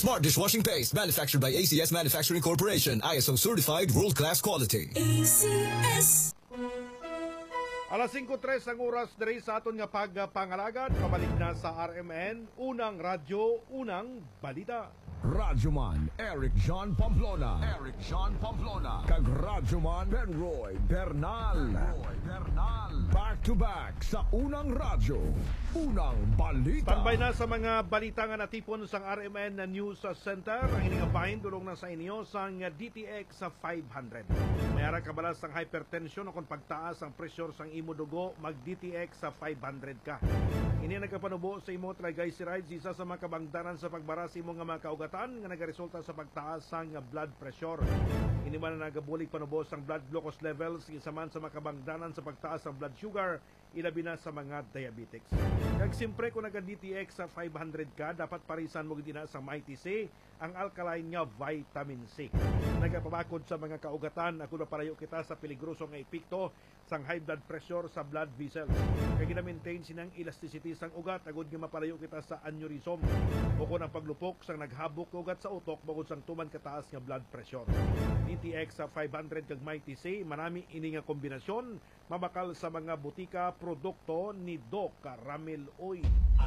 Smart dishwashing paste manufactured by ACS Manufacturing Corporation. ISO certified world-class quality. ACS. Alas 5:03 ang oras diri sa aton nga pagpangalagad. Pabalik na sa RMN, unang radyo, unang balita. Radyoman Eric John Pamplona. Kag Radyoman Benroy Bernal. Back to back sa unang radyo, unang balita. Tanbay na sa mga balita nga natipon sa RMN na News Center. Ang iningabahin dulong na sa inyo sa DTX sa 500. Mayara kabalas ang hypertension o kung pagtaas ang pressure sa imo dugo, mag DTX sa 500 ka. Ini nagkapanubo sa imo triglycerides, isa sa mga kabangdanan sa pagbara sa imo nga mga kaugatan nga nagaresulta sa pagtaas sang blood pressure. Ini man na nagabulig panubo sang blood glucose levels, isa man sa mga kabangdanan sa pagtaas ng blood sugar, ilabi na sa mga diabetics. Kag simpre kung naga-DTX sa 500 ka, dapat parisan mo gid na sa Mighty C ang alkaline nga vitamin C. Nagapabakod sa mga kaugatan, ako na parayo kita sa peligroso nga epekto sang high blood pressure sa blood vessels. Kaya gina-maintain sinang elasticity sang ugat, agud nga mapalayo kita sa aneurysm o kung ang paglupok sang naghabok ugat sa utok bukod sang tuman kataas nga blood pressure. DTX sa 500 kag Mighty C, manami ini nga kombinasyon, mabakal sa mga butika produkto ni Doc Caramel Oil.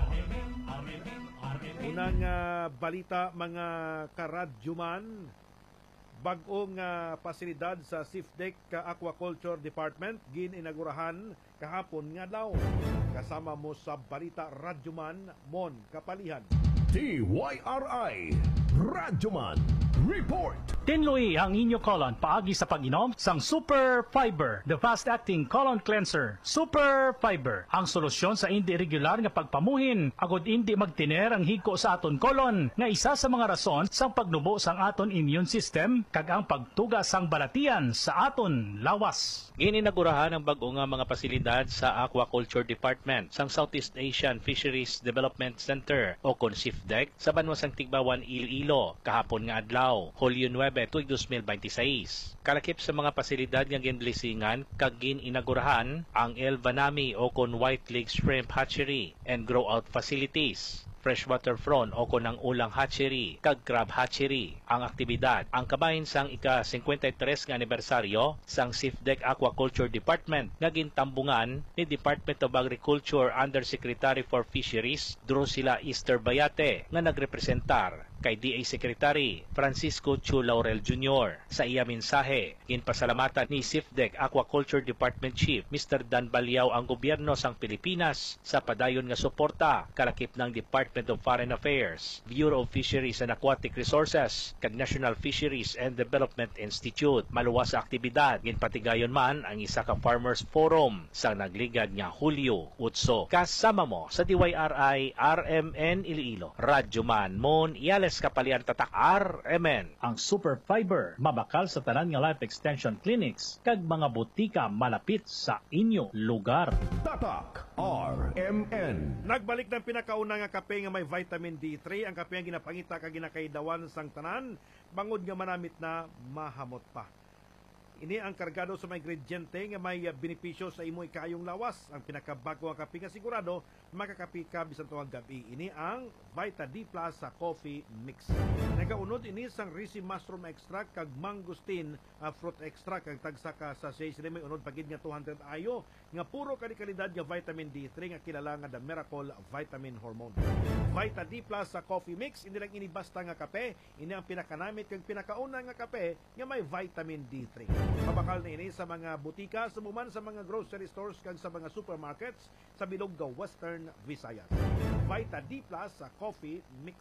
Unang balita mga karadyoman, bag-ong pasilidad sa SIFDEC Aquaculture Department gininagurahan kahapon nga daw. Kasama mo sa balita Radyoman Mon Kapalihan. TYRI Radyoman Report. Tinloy ang inyo colon paagi sa pag-inom sang Super Fiber, the fast-acting colon cleanser. Super Fiber, ang solusyon sa hindi regular nga pagpamuhin, agod hindi magtiner ang higko sa aton colon, nga isa sa mga rason sang pagnubo sang aton immune system, kag ang pagtuga sang balatian sa aton lawas. Gininagurahan ang bag-o nga mga pasilidad sa Aquaculture Department sang Southeast Asian Fisheries Development Center o kon SIFDEC sa Banwasang Tigbawan, Iloilo, kahapon nga adlaw, Hulyo 9, tuig 2026. Kalakip sa mga pasilidad nga ginblisingan kag gininagurahan ang El Vanami o kon White Lake Shrimp Hatchery and Grow Out Facilities, freshwater prawn o konang ulang hatchery, kag crab hatchery. Ang aktibidad, ang kabahin sang ika-53 nga anibersaryo sang SIFDEC Aquaculture Department nga gintambungan ni Department of Agriculture Undersecretary for Fisheries Drusilla Easter Bayate nga nagrepresentar kay DA Secretary Francisco Chu Laurel Jr. Sa iya mensahe, ginpasalamatan ni SIFDEC Aquaculture Department Chief Mr. Dan Baliao ang gobyerno sang Pilipinas sa padayon nga suporta kalakip ng Department of Foreign Affairs, Bureau of Fisheries and Aquatic Resources, kag National Fisheries and Development Institute. Maluwas sa aktibidad, ginpatigayon man ang isa ka Farmers Forum sa nagligad nga Hulyo 8. Kasama mo sa DYRI RMN Iloilo, Radyoman Mon Iales Kapalian Tatak RMN. Ang Super Fiber, mabakal sa tanan nga life extension clinics kag mga butika malapit sa inyo lugar. Tatak RMN. Nagbalik ng pinakauna nga kape nga may vitamin D3, ang kape nga ginapangita kag ginakaidawan sang tanan, bangod nga manamit na mahamot pa. Ini ang kargado sa mga ingrediente nga may benepisyo sa imo'y kayong lawas. Ang pinakabago ang kape nga sigurado makakapi ka bisan tuwang gabi. Ini ang Vita D Plus sa coffee mix. Nagaunod ini sang risi mushroom extract kag mangosteen fruit extract kag tagsa ka sa sachet may unod pagid nga 200 ayo nga puro kalikalidad nga vitamin D3 nga kilala nga the miracle vitamin hormone. Vita D Plus sa coffee mix, hindi lang ini basta nga kape, ini ang pinakanamit kag pinakauna nga kape nga may vitamin D3. Mabakal na ini sa mga butika, sumuman sa mga grocery stores kag sa mga supermarkets sa bilog nga Western Visayas. Vita D Plus sa coffee mix.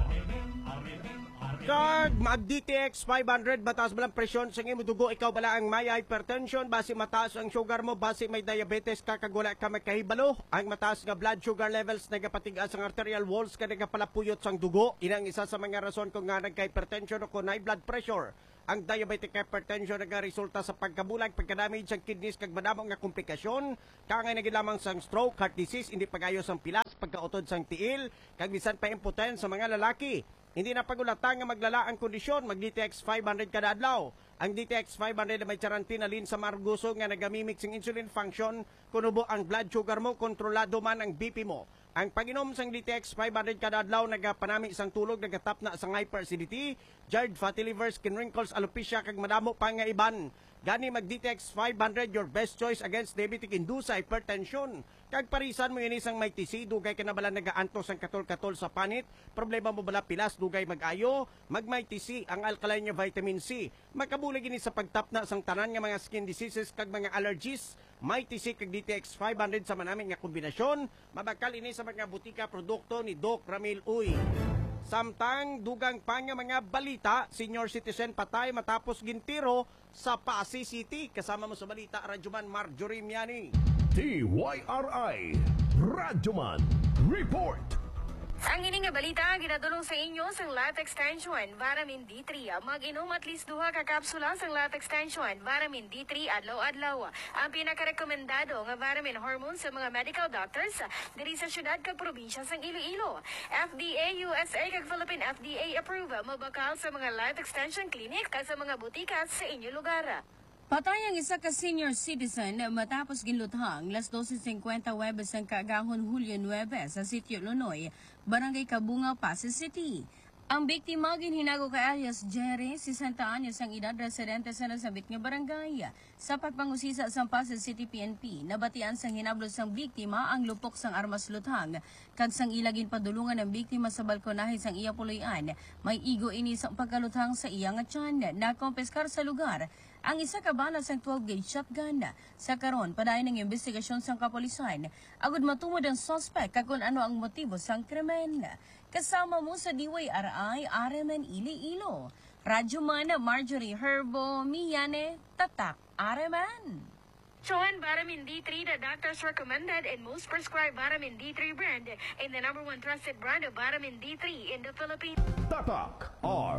Kag mag-DTX 500, mataas balang presyon sa imo dugo, ikaw bala ang may hypertension, base mataas ang sugar mo, base may diabetes ka, kag wala ka magkahibalo, ang mataas nga blood sugar levels nagapatigas ang arterial walls kag nagapalapuyot sang dugo. Inang isa sa mga rason kung nga nagka-hypertension o kung high blood pressure. Ang diabetic hypertension nagresulta sa pagkabulag, pagkadamage sa kidneys kag madamong nga komplikasyon, kangay nagilamang sang stroke, heart disease, hindi pagayos sang pilas, pagkautod sang tiil, kag bisan pa impotent sa mga lalaki. Hindi na pagulatan nga maglala ang kondisyon, mag-DTX 500 kada adlaw. Ang DTX 500 na may charantinalin sa marguso nga nagamimik sing insulin function, kunubo ang blood sugar mo, kontrolado man ang BP mo. Ang pag-inom sang DTX 500 kada adlaw nagapanami isang tulog nagatap na sang hyperacidity, jarred fatty liver, skin wrinkles, alopecia kag madamo pa nga iban. Gani mag DTX 500 your best choice against diabetic induced hypertension. Kag parisan mo ini sang may TC dugay ka na bala nagaantos ang katol-katol sa panit, problema mo bala pilas dugay mag-ayo, may TC ang alkaline nga vitamin C. Makabulig ini sa pagtapna sang tanan nga mga skin diseases kag mga allergies. May TC kag DTX 500 sa manami nga kombinasyon, mabakal ini sa mga butika produkto ni Doc Ramil Uy. Samtang dugang pa nga mga balita, senior citizen patay matapos gintiro sa Pasay City. Kasama mo sa balita, Radyoman Marjorie Miani. TYRI Radyoman Report. Ang ini nga balita ginadulong sa inyo sang Life Extension Vitamin D3. Mag-inom at least 2 ka kapsula sang Life Extension Vitamin D3 adlaw-adlaw. Ang pinakarekomendado nga vitamin hormone sa mga medical doctors diri sa syudad kag probinsya sang Iloilo. FDA USA kag Philippine FDA approve mabakal sa mga Life Extension Clinic kag sa mga butika sa inyo lugar. Patay ang isa ka senior citizen matapos ginluthang las 12:50 Webes ang kaagahon Hulyo 9 sa Sitio Lonoy, Barangay Kabungaw, Pasay City. Ang biktima ginhinago kay alias Jerry, 60 anyos ang edad, residente sa nasabit nga barangay. Sa pagpangusisa sa Pasay City PNP, nabatian sang hinablos sang biktima ang lupok sang armas luthang. Kag sang ilagin padulungan ng biktima sa balkonahe sang iya puloy-an, may igo ini sa pagkaluthang sa iya nga tiyan. Nakompeskar sa lugar ang isa ka bala sang 12-gauge shotgun. Sa karon, padayon ng investigasyon sang kapulisan, agud matumod ang suspect kag kung ano ang motibo sang krimen. Kasama mo sa DYRI, RMN Iloilo. Radyoman Marjorie Herbo, Miyane, Tatak, RMN. Joan Vitamin D3, the doctors recommended and most prescribed Vitamin D3 brand and the #1 trusted brand of Vitamin D3 in the Philippines. Tatak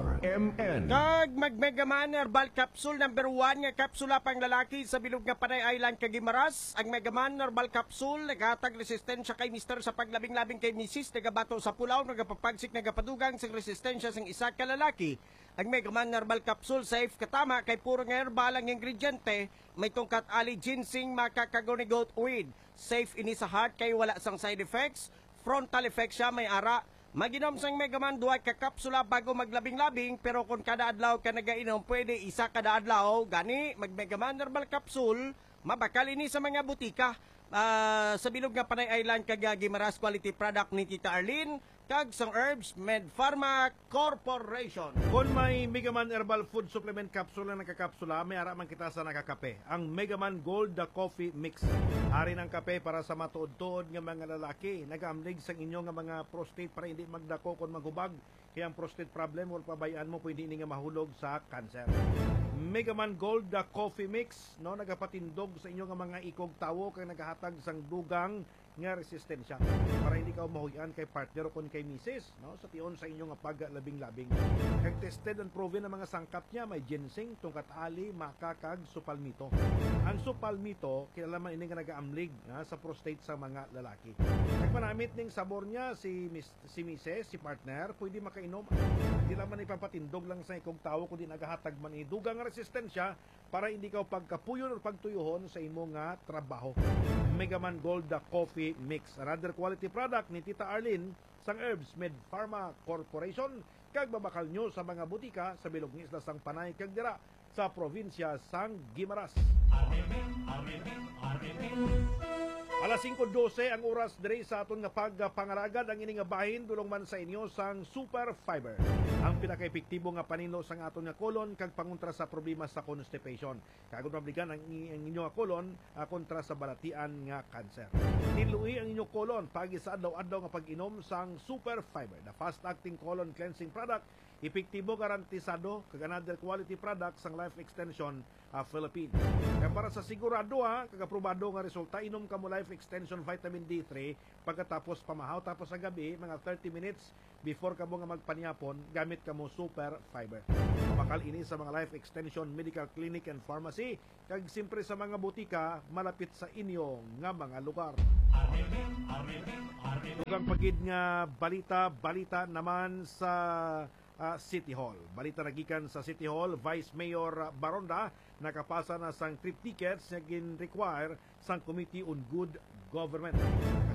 RMN. Kag mag-Megaman Herbal Capsule number 1 nga kapsula pang lalaki sa bilog nga Panay Island kag Guimaras. Ang Megaman Herbal Capsule naghatag resistensya kay Mr. sa paglabing-labing kay Mrs. nagabato sa pulaw, nagapapagsik, nagapadugang sa resistensya sang isa ka lalaki. Ang Megaman Herbal Capsule safe katama kay puro nga herbal ang ingrediente, may tungkat ali ginseng makakagonigot weed. Safe ini sa heart kay wala sang side effects, frontal effect siya may ara. Maginom sang Megaman duhay ka kapsula bago maglabing-labing, pero kung kada adlaw ka nagainom pwede isa kada adlaw. Gani mag Megaman Herbal Capsule mabakal ini sa mga butika. Sa bilog nga Panay Island kag Guimaras, quality product ni Tita Arlene kag sang Herbs Med Pharma Corporation. Kung may Megaman Herbal Food Supplement Capsule na nakakapsula, may ara man kita sa nakakape. Ang Megaman Gold the Coffee Mix. Ari ng kape para sa matuod-tuod nga mga lalaki. Nagaamlig sa inyo nga mga prostate para hindi magdako kung maghubag. Kaya ang prostate problem or pabayaan mo pwede hindi nga mahulog sa cancer. Megaman Gold the Coffee Mix, no, nagapatindog sa inyo nga mga ikog tawo kay nagahatag sang dugang nga resistensya para hindi ka mahuyan kay partner o kun kay misis, no, sa tion sa inyo nga paglabing-labing. Kag tested and proven ang mga sangkap niya, may ginseng, tungkat ali, maka kag supalmito. Ang supalmito kilala ini nga nagaamlig sa prostate sa mga lalaki. Kag manamit ning sabor niya si misis, si partner, pwede makainom. Hindi naman ipapatindog lang sa ikog tawo kundi nagahatag man dugang nga resistensya para hindi ka pagkapuyon o pagtuyuhon sa imo nga trabaho. Megaman Gold the Coffee Mix, another quality product ni Tita Arlene sang Herbs Med Pharma Corporation, kag babakal nyo sa mga butika sa bilog ng isla sang Panay kag dira sa probinsya sang Guimaras. Alas 5:12 ang oras diri sa aton nga pagpangaragad ang ini nga bahin dulong man sa inyo sang Super Fiber. Ang pinaka-epektibo nga panino sang aton nga kolon kag pangontra sa problema sa constipation. Kagud mabligan ang inyo nga kolon kontra sa balatian nga cancer. Tiluoy ang inyo kolon pagi sa adlaw-adlaw nga pag-inom sang Super Fiber, the fast-acting colon cleansing product. Epektibo, garantisado, kag another quality product sang Life Extension Philippines. Kaya para sa sigurado kag-aprobado nga resulta, inom ka mo Life Extension Vitamin D3 pagkatapos pamahaw, tapos sa gabi, mga 30 minutes before ka mo nga magpanyapon, gamit ka mo Super Fiber. Mabakal ini sa mga Life Extension Medical Clinic and Pharmacy, kag simpre sa mga butika malapit sa inyo nga mga lugar. Dugang pagid nga balita naman sa City Hall. Balita nagikan sa City Hall, Vice Mayor Baronda nakapasa na sang trip tickets na gin-require sang Committee on Good Government.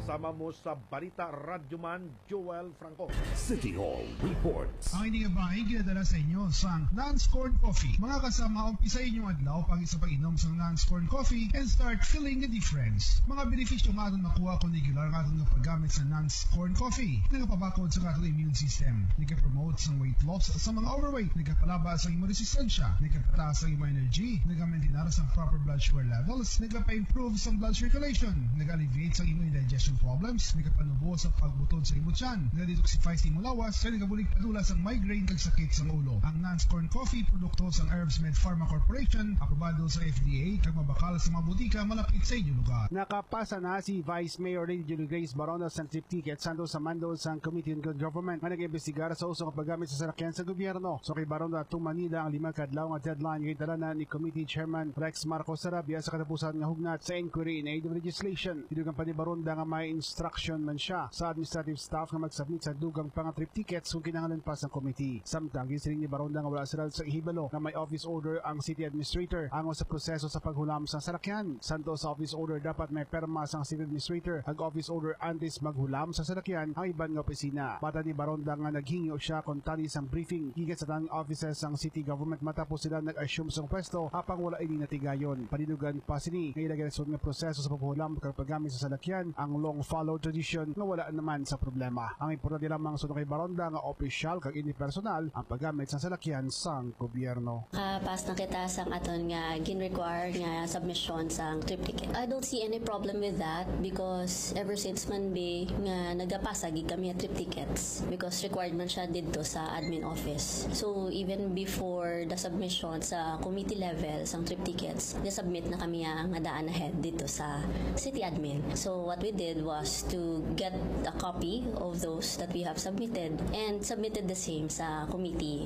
Kasama mo sa Balita Radyoman, Joel Franco. City Hall reports. Ang inyong bahay ginadala sa inyo sa Nance Corn Coffee. Mga kasama, umpisa inyong adlaw pag sa pag-inom sa Nance Corn Coffee and start feeling the difference. Mga benepisyo nga itong nakuha kung regular nga itong paggamit sa Nance Corn Coffee. Nagapabakod sa atong immune system. Nagka-promote sa weight loss sa mga overweight. Nagkapalabas sa imong resistensya. Nagkapataas sa imong energy. Nagka-maintain sa proper blood sugar levels. Nagka-improve sa blood circulation. Nag-alleviate sa imong indigestion problems, nagapanubo sa pagbutod sa imong tiyan, nag-detoxify sa imong lawas, kaya nagabulig padula sa migraine kag sakit sa ulo. Ang Nance Corn Coffee, produkto sa Herbs Med Pharma Corporation, aprobado sa FDA, kag mabakal sa mga butika malapit sa inyong lugar. Nakapasa na si Vice Mayor Lady Julie Grace Baronda sa trip ticket Santos Samando sa Committee on Good Government na nag-imbestigar sa usong paggamit sa sasakyan sa gobyerno. So kay Baronda to Manila ang 5 kadlaw nga deadline kay dala ni Committee Chairman Rex Marcos Sarabia sa katapusan nga hugnat sa inquiry in aid of legislation. Idugang pa ni Baronda nga may instruction man siya sa administrative staff nga mag-submit sa dugang pang-trip tickets kung kinahanglan pa sa committee. Samtang ginsiling ni Baronda nga wala sila sa ihibalo na may office order ang city administrator ango sa proseso sa paghulam sa salakyan. Santo sa office order dapat may perma sang city administrator ang office order antes maghulam sa salakyan ang iban nga opisina. Bata ni Baronda nga naghingi siya kung tali sang briefing gikan sa tanang offices sang city government matapos sila nag-assume sang pwesto apang wala ini natigayon. Panidugan pa sini nga ilagay nga proseso sa paghulam kag paggamit sa salakyan ang long follow tradition nga wala naman sa problema. Ang importante lamang sunod kay Baronda nga opisyal kag hindi personal ang paggamit sa salakyan sang gobyerno. Pas na kita sang aton nga gin-require nga submission sang trip ticket. I don't see any problem with that because ever since man be nga nagapasa gid kami nga trip tickets because required man siya didto sa admin office. So even before the submission sa committee level sang trip tickets, na-submit na kami nga daan ahead dito sa city admin. So what we did was to get a copy of those that we have submitted and submitted the same sa committee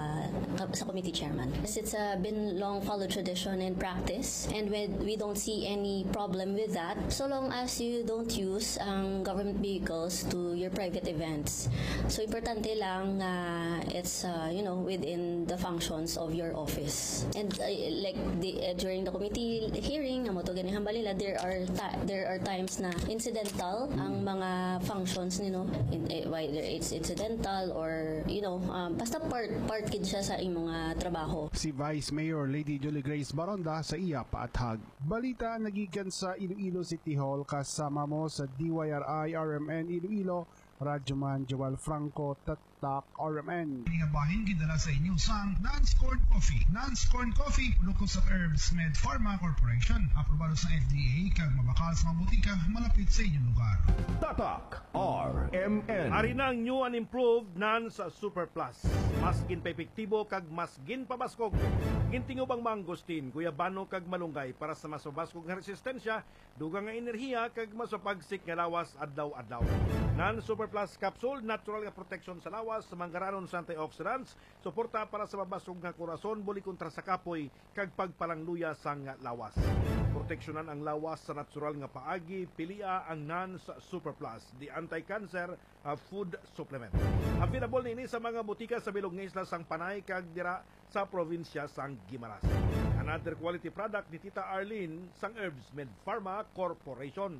chairman. It's been long followed tradition and practice and we don't see any problem with that so long as you don't use government vehicles to your private events. So importante lang it's within the functions of your office. And during the committee hearing mo to ganihang balila, there are times na incidental ang mga functions whether it's incidental or basta part kid siya sa imong trabaho. Si Vice Mayor Lady Julie Grace Baronda sa iya paathag. Balita nagikan sa Iloilo City Hall kasama mo sa DYRI RMN Iloilo, Radyoman Joel Franco, Tatak RMN. Nga bahin gidala sa inyo sang Nance Corn Coffee. Nance Corn Coffee, produkto sa Herbs Med Pharma Corporation, aprobado sa FDA kag mabakal sa mga butika malapit sa inyong lugar. Tatak RMN. Ari na ang new and improved Nance Super Plus. Mas ginpa-epektibo kag mas ginpabaskog. Gintingob ang mangostin, guyabano kag malunggay para sa mas mabaskog nga resistensya, dugang nga enerhiya kag mas mapagsik nga lawas adlaw-adlaw. Nance Super Plus Capsule, natural nga protection sa lawas, manggaranon sa antioxidants, suporta para sa mabasog nga korason, buli kontra sa kapoy, kag pagpalangluya sang lawas. Proteksyonan ang lawas sa natural nga paagi, pilia ang Nance Super Plus, the anti-cancer food supplement. Available nini sa mga butika sa bilog nga isla sang Panay kag dira sa probinsya sang Guimaras. Another quality product ni Tita Arlene sang Herbs Med Pharma Corporation.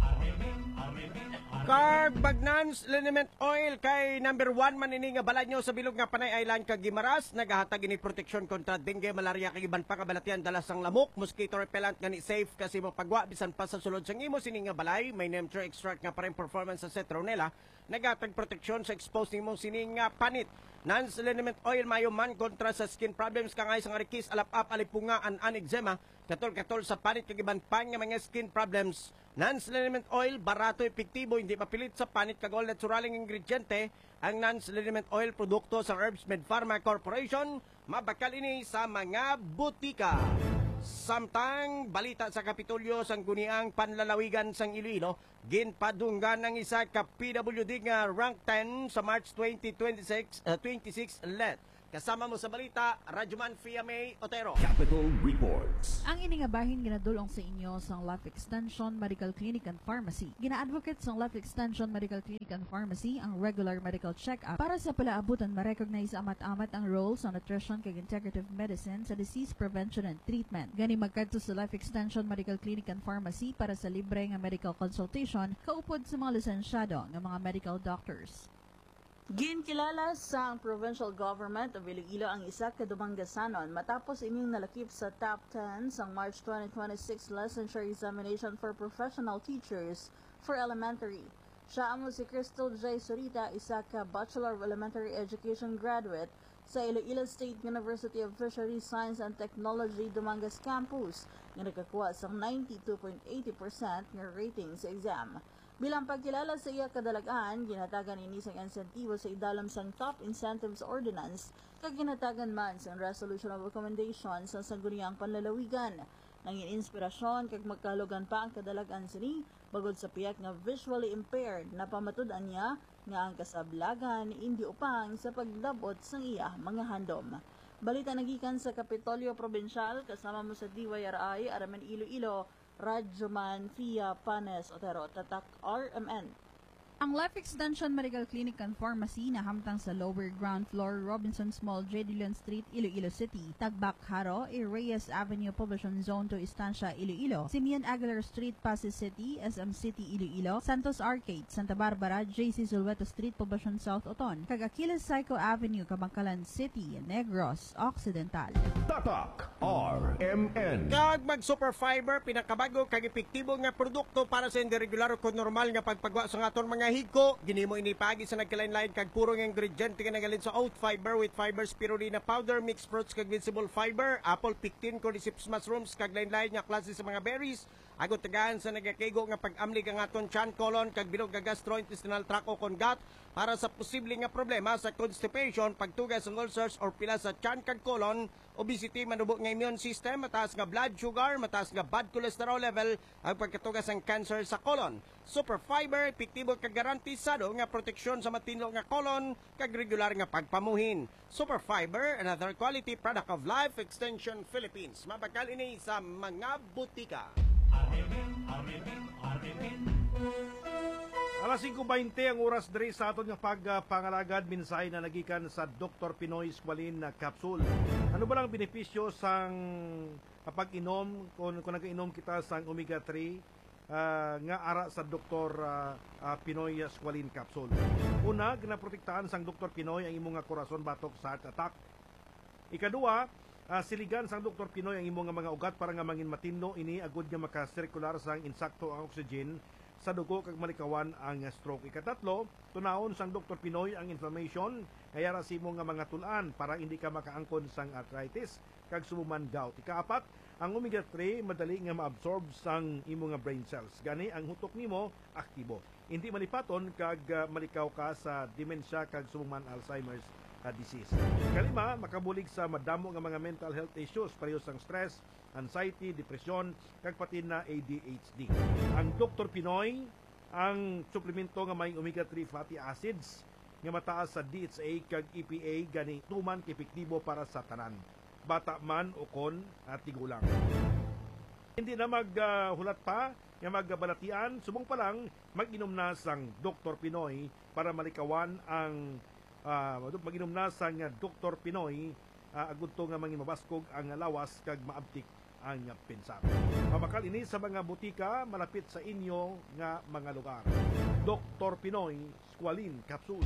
Carb Bagnans Liniment Oil kay number 1 man ini nga balad nyo sa bilog nga Panay Island kag Guimaras, nagahatag ini proteksyon kontra dengue, malaria kag iban pa kabalatian dala sang lamok, mosquito repellent nga ni safe kasi mo pagwa bisan pa sa sulod sang imo sini nga balay, may Nemtra extract nga pareng performance sa citronella, nagahatag proteksyon sa exposed nimo sini nga panit. Nance Liniment Oil mayo man kontra sa skin problems kangay sang arikis, alap-ap, alipunga, an eczema, katol sa panit kag iban pa nga mga skin problems. Nance Liniment Oil, barato, epektibo, hindi papilit sa panit kag all naturaling ingrediente. Ang Nance Liniment Oil, produkto sa Herbs Med Pharma Corporation, mabakal ini sa mga butika. Samtang balita sa Kapitolyo sang guniang panlalawigan sang Iloilo, ginpadunggan ng isa ka PWD nga rank 10 sa March 2026 let Kasama mo sa balita, Radyoman Fia May Otero. Capital Reports. Ang ini nga bahin ginadulong sa inyo sa Life Extension Medical Clinic and Pharmacy. Gina-advocate sa Life Extension Medical Clinic and Pharmacy ang regular medical check-up para sa palaabutan ma-recognize amat-amat ang role sa nutrition kag integrative medicine sa disease prevention and treatment. Gani magkadto sa Life Extension Medical Clinic and Pharmacy para sa libre nga medical consultation kaupod sa mga lisensyado nga mga medical doctors. Ginkilala sa provincial government of Iloilo ang isa ka dumanggasanon matapos ining nalakip sa top 10 sa March 2026 licensure examination for professional teachers for elementary. Siya amo si Crystal J. Sorita, isa ka Bachelor of Elementary Education graduate sa Iloilo State University of Fisheries Science and Technology Dumangas Campus nga nakakuha sa 92.80% nga rating sa exam. Bilang pagkilala sa iya kadalagaan, ginatagan ini sang insentibo sa idalam sang Top Incentives Ordinance kag ginatagan man sang Resolution of Recommendation sa sangguniang panlalawigan. Nangin inspirasyon kag magkalugan pa ang kadalagan sini bagod sa piyak nga visually impaired na pamatud-an niya nga ang kasablagan indi upang sa pagdabot sang iya mga handom. Balita nagikan sa Kapitolyo Provincial kasama mo sa DYRI Araman Iloilo, Radyoman Fia Panes Otero, Tatak RMN. Ang Life Extension Medical Clinic and Pharmacy na hamtang sa lower ground floor Robinsons Mall, J. Dillon Street, Iloilo City, Tagbak Haro, Reyes Avenue, Poblacion Zone 2, Estancia, Iloilo, Simeon Aguilar Street, Pasig City, SM City, Iloilo, Santos Arcade, Santa Barbara, JC Zulweta Street, Poblacion South, Oton, kag Aquiles Psycho Avenue, Kabangkalan City, Negros, Occidental. Tatak RMN. Kag mag Superfiber, pinakabago kag epektibo nga produkto para sa hindi regular o normal nga pagpagwa sa aton mga hiko. Ginimo inipagi sa nagkalain-lain kag puro nga ingrediente nga nagalin sa oat fiber with fiber spirulina powder, mixed fruits kag vegetable fiber, apple pectin, cordyceps mushrooms kag lain-lain nga klase sa mga berries. Agot tagahan sa nagakaigo nga pag-amlig ang aton tiyan, colon kag bilog nga gastrointestinal tract o congat para sa posible nga problema sa constipation, pagtugas ng ulcers or pila sa tiyan kag colon, obesity, manubo nga immune system, mataas nga blood sugar, mataas nga bad cholesterol level, ang pagkatugas ng cancer sa colon. Superfiber, epektibo kag garantisado nga proteksyon sa matino nga colon kag regular nga pagpamuhin. Superfiber, another quality product of Life Extension Philippines. Mabakal ini sa mga butika. Alas 5:20 ang oras diri sa aton nga pagpangalagad mensahe na nagikan sa Dr. Pinoy Squalene na capsule. Ano ba lang benepisyo sang pag-inom kung nag-inom kita sang omega 3 nga ara sa Dr. Pinoy Squalene capsule? Una, ginaprotektahan sang Dr. Pinoy ang imong nga korason batok sa heart attack. Ikaduha, siligan sang Dr. Pinoy ang imong nga mga ugat para nga mangin matino ini agud nga makasirkular sang insakto ang oxygen sa dugo kag malikawan ang stroke. Ikatatlo, tunahon sang Dr. Pinoy ang inflammation kayara sa imong nga mga tulan para hindi ka makaangkon sang arthritis kag sumuman gout. Ikaapat, ang omega 3 madali nga maabsorb sang imong nga brain cells. Gani ang hutok nimo aktibo. Hindi malipaton kag malikaw ka sa dementia kag sumuman Alzheimer's disease. Kalima, makabulig sa madamo nga mga mental health issues, pareho sang stress, anxiety, depression, kag pati na ADHD. Ang Dr. Pinoy, ang suplemento nga may omega-3 fatty acids nga mataas sa DHA kag EPA gani tuman epektibo para sa tanan, bata man o kon at tigulang. Hindi na maghulat pa nga magbalatian, subong pa lang mag-inom na sang Dr. Pinoy para malikawan ang mag-inom na sang Dr. Pinoy agud to nga mangin mabaskog ang lawas kag maabtik ang pensar. Mabakal ini sa mga butika malapit sa inyo nga mga lugar. Dr. Pinoy Squalene Capsule.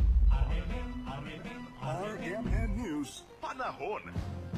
RMN News Panahon.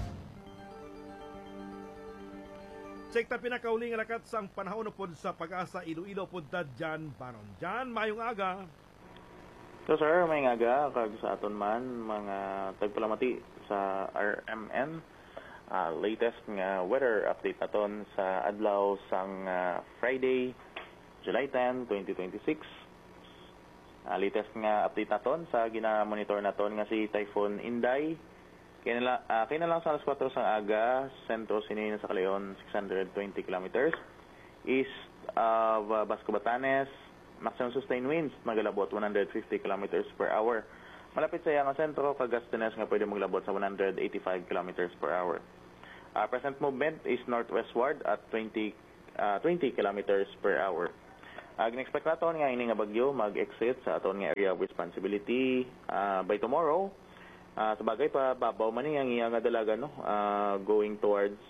Sekta pinakauli nga lakat sang panahon pod sa Pag-asa Iloilo pod Jan Baron. Jan, mayong aga. So sir, may ngaga kag sa aton man mga tagpalamati sa RMN. Latest nga weather update naton sa adlaw sang Friday, July 10, 2026. Latest nga update naton sa gina-monitor naton nga si Typhoon Inday. Kaya na lang sa alas 4 sang aga, sentro sini sa Calayon 620 kilometers. East of Basco Batanes, maximum sustained winds magalabot 150 kilometers per hour. Malapit sa iyang sentro, kagastinas nga pwede maglabot sa 185 kilometers per hour. Present movement is northwestward at 20 kilometers per hour. Gin-expect naton nga ini nga bagyo mag-exit sa aton nga area of responsibility by tomorrow. Sa bagay pa babaw man ang iyang dalaga no, going towards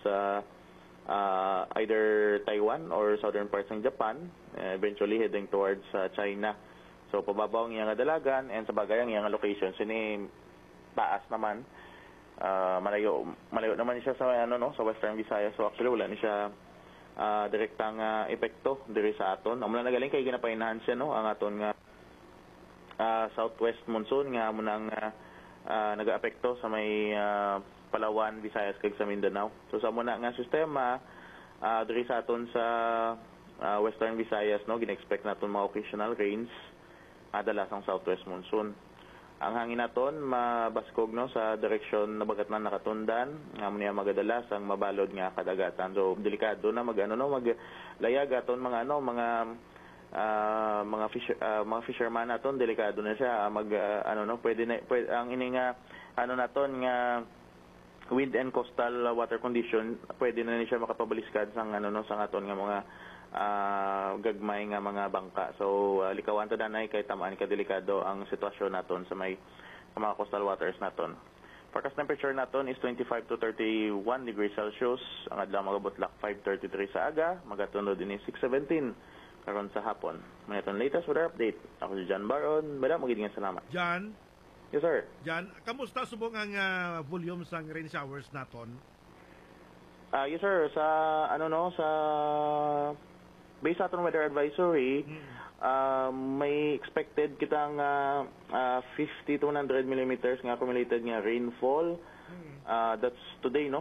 either Taiwan or southern parts ng Japan, eventually heading towards China. So pababaw ang iyang dalagan, and sa bagay ang iyang location sini taas naman. Malayo naman siya sa sa Western Visayas. So actually wala ni siya direktang epekto diri sa aton. Amo na nagaling kay ginapainahan siya no ang aton nga southwest monsoon nga amo nang nagaapekto sa may Palawan, Visayas kag sa Mindanao. So sa muna nga sistema diri sa aton sa Western Visayas no, gina-expect naton mga occasional rains dalasang southwest monsoon. Ang hangin naton mabaskog no sa direksyon na bagat na nakatundan, nga mo niya magadalas ang mabalod nga kadagatan. So delikado na maglayag aton mga mga fisherman naton, delikado na siya pwede ang ini nga naton nga wind and coastal water condition, pwede na siya makapabaliskad sang sang aton nga mga gagmay nga mga bangka. So likawan to danay kay tamaan ka delikado ang sitwasyon naton sa may mga coastal waters naton. Forecast temperature naton is 25 to 31 degrees Celsius. Ang adlaw magabutlak 5:33 sa aga, magatunod din 6:17 karon sa hapon. May aton latest weather update. Ako si John Baron. Bada magiging salamat. John. Yes sir. John, kamusta subong ang volume sang rain showers naton? Yes sir, sa sa based sa aton weather advisory, may expected kitang 50 to 100 millimeters nga accumulated nga rainfall. That's today no.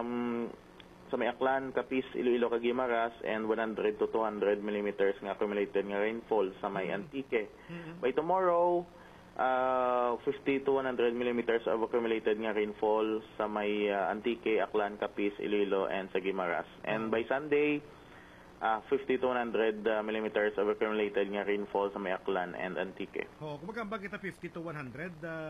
Sa may Aklan, Capiz, Iloilo, Guimaras, and 100 to 200 millimeters nga accumulated nga rainfall sa may Antique. By tomorrow, 50 to 100 millimeters of accumulated nga rainfall sa may Antique, Aklan, Capiz, Iloilo, and sa Guimaras. And by Sunday, 50 to 100 millimeters of accumulated nga rainfall sa may Aklan and Antique. Kung magkambag kita 50 to 100,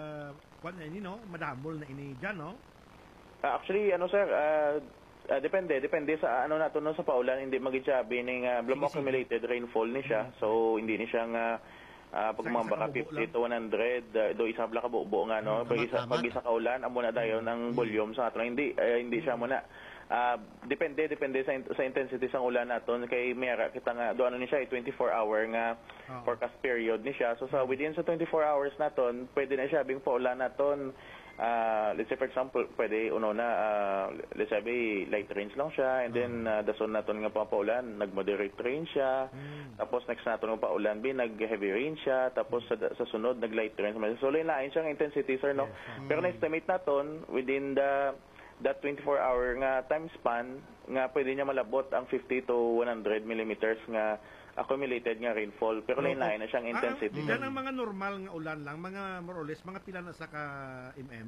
madamol na ini dyan, no? Actually, sir, depende sa nato no sa paulan, hindi magitsabi ning accumulated rainfall ni siya. So hindi ni siya nga pag mga 50 to 100 do isa bla ka buo nga no, pag isa kaulan amo na dayon ang volume sa ato. Hindi siya muna. Depende sa intensity sang ulan naton, kay mayara kita nga do ni siya 24-hour nga forecast period ni siya. So sa within sa 24 hours naton pwede na siya bing paulan naton. Let's say for example, pwede let's say light rains lang siya, and then dason naton nga paulan, nag-moderate rain siya. Tapos next naton nga paulan nag-heavy rain siya, tapos sa sunod nag-light rain. So lain-lain siyang intensity sir no. Pero na-estimate naton within that 24-hour nga time span nga pwede niya malabot ang 50 to 100 millimeters nga accumulated nga rainfall, pero lain-lain na siyang intensity. Yan ang mga normal nga ulan lang, mga more or less, mga pila na sa ka mm?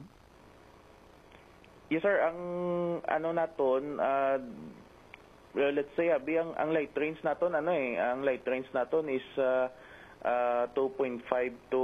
Yes sir, ang naton, let's say ang light rains naton ang light rains naton is 2.5 to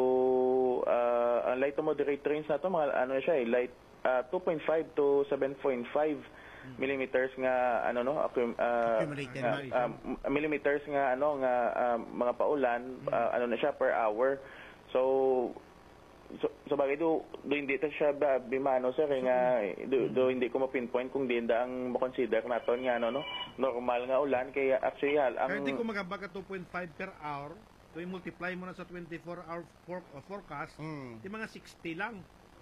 ang light to moderate rains naton mga siya light 2.5 to 7.5 millimeters nga accumulated millimeters nga mga paulan na siya per hour. So bagay do hindi ta siya bimano sir nga do hindi ko ma-pinpoint kung dinda ang ma-consider naton nga normal nga ulan, kaya actually ang hindi ko magabag 2.5 per hour, so i-multiply mo na sa 24-hour forecast, di mga 60 lang.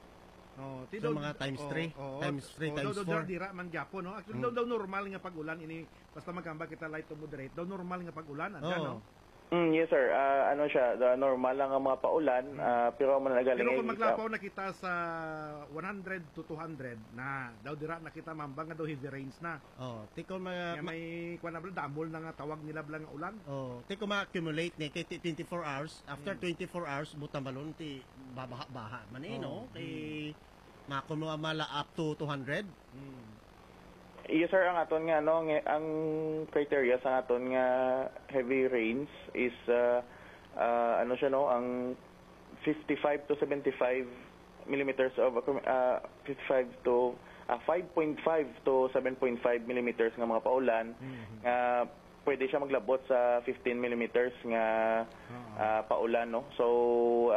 So mga times 3, times 4. Dira man gyapo no. Actually daw normal nga pag-ulan ini, basta magkamba kita light to moderate, daw normal nga pag-ulan no. Yes sir, siya, normal lang ang mga paulan, pero man nagaling. Pero kung maglapaw na kita sa 100 to 200 na daw dira nakita mambang nga daw heavy rains na. Tiko may damol na nga tawag nila blang nga ulan. Tiko ma-accumulate ni kay 24 hours, after 24 hours butang balon ti babaha man no, kay makuno mala up to 200. Yes sir, ang aton nga ang criteria sa aton nga heavy rains is siya ang 55 to 75 millimeters of 5.5 to 7.5 millimeters nga mga paulan nga pwede siya maglabot sa 15 millimeters nga paulan, no? So